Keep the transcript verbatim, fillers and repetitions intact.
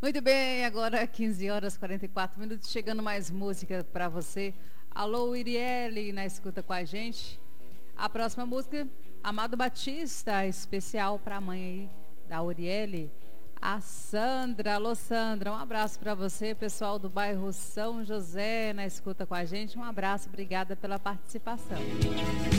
Muito bem, agora quinze horas e quarenta e quatro minutos, chegando mais música para você. Alô, Iriele, na escuta com a gente. A próxima música, Amado Batista, especial para a mãe aí da Uriele, a Sandra. Alô, Sandra, um abraço para você, pessoal do bairro São José, na escuta com a gente. Um abraço, obrigada pela participação.